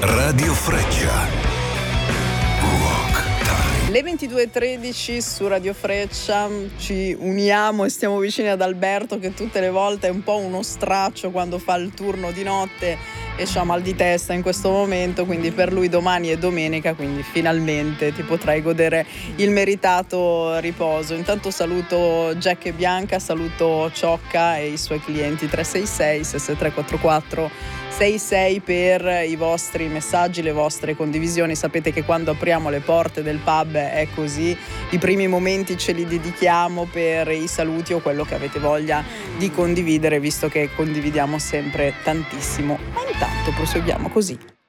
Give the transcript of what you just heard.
Radio Freccia. Rock Time. Le 22:13 su Radio Freccia, ci uniamo e stiamo vicini ad Alberto, che tutte le volte è un po' uno straccio quando fa il turno di notte e c'ha mal di testa in questo momento, quindi per lui domani è domenica, quindi finalmente ti potrai godere il meritato riposo. Intanto saluto Jack e Bianca, saluto Ciocca e i suoi clienti. 366 6344 66 per i vostri messaggi, le vostre condivisioni. Sapete che quando apriamo le porte del pub è così, i primi momenti ce li dedichiamo per i saluti o quello che avete voglia di condividere, visto che condividiamo sempre tantissimo. Ma intanto proseguiamo così.